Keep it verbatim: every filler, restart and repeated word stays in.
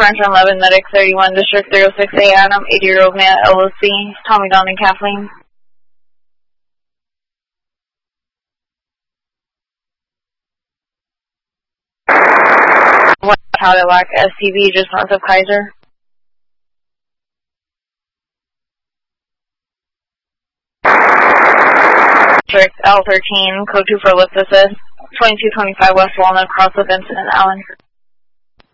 French eleven, Medic thirty-one, District three oh six A, Adam, eighty-year-old male, L O C, Tommy, Don, and Kathleen. One Cadillac S C V just north of Kaiser. District L thirteen, code two for lift assist, twenty-two twenty-five West Walnut, cross of Vincent and Allen.